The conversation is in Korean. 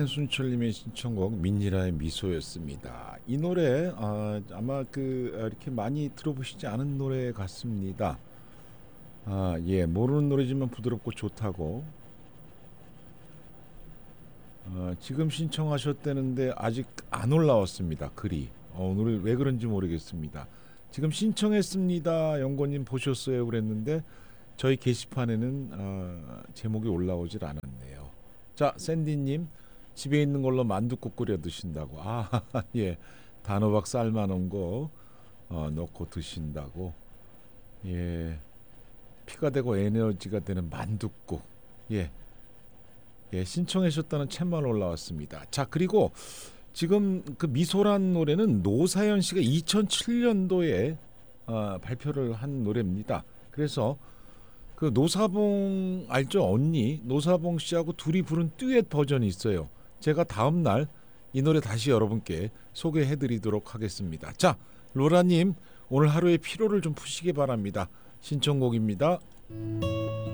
한순철님의 신청곡 민니라의 미소였습니다. 이 노래 아마 이렇게 많이 들어보시지 않은 노래 같습니다. 예, 모르는 노래지만 부드럽고 좋다고. 지금 신청하셨다는데 아직 안 올라왔습니다. 글이 오늘 왜 그런지 모르겠습니다. 지금 신청했습니다. 영건님 보셨어요? 그랬는데 저희 게시판에는 제목이 올라오질 않았네요. 자, 샌디님 집에 있는 걸로 만둣국 끓여 드신다고. 예, 단호박 삶아놓은 거 넣고 드신다고. 예, 피가 되고 에너지가 되는 만둣국. 예, 신청하셨다는 챗만 올라왔습니다. 자, 그리고 지금 그 미소란 노래는 노사연 씨가 2007년도에 발표를 한 노래입니다. 그래서 그 노사봉 알죠? 언니 노사봉 씨하고 둘이 부른 듀엣 버전이 있어요. 제가 다음 날 이 노래 다시 여러분께 소개해드리도록 하겠습니다. 자, 로라님 오늘 하루의 피로를 좀 푸시기 바랍니다. 신청곡입니다.